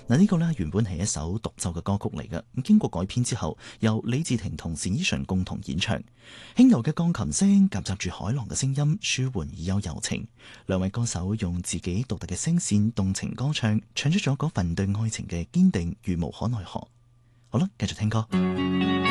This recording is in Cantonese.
嗱，呢個呢原本係一首獨奏嘅歌曲嚟嘅，咁經過改編之後，由李治廷同單依純共同演唱，輕柔嘅鋼琴聲夾雜住海浪嘅聲音，舒緩而又柔情。兩位歌手用自己獨特嘅聲線動情歌唱，唱出咗嗰份對愛情嘅堅定與無可奈何。好啦，繼續聽歌。